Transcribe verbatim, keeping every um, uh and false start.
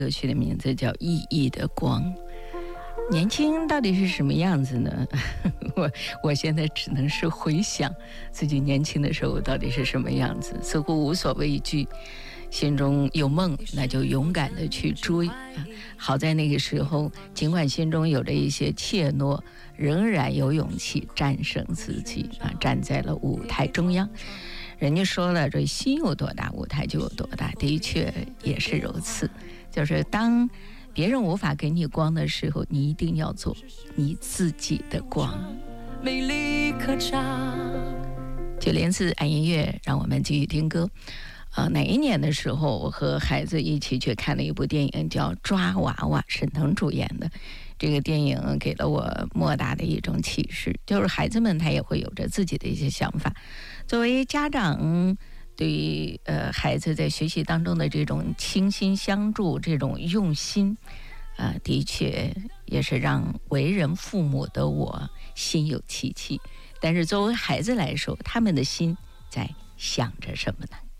歌曲的名字叫《熠熠的光》。年轻到底是什么样子呢？我我现在只能是回想自己年轻的时候到底是什么样子，似乎无所畏惧，心中有梦那就勇敢的去追啊！好在那个时候，尽管心中有着一些怯懦，仍然有勇气战胜自己啊，站在了舞台中央。人家说了，这心有多大，舞台就有多大，的确也是如此。就是当别人无法给你光的时候，你一定要做你自己的光。美丽可唱，就连自爱音乐，让我们继续听歌。呃，哪一年的时候，我和孩子一起去看了一部电影，叫《抓娃娃》，沈腾主演的。这个电影给了我莫大的一种启示，就是孩子们他也会有着自己的一些想法。作为家长，对于呃孩子在学习当中的这种倾心相助，这种用心，呃，的确也是让为人父母的我心有戚戚。但是作为孩子来说，他们的心在想着什么呢？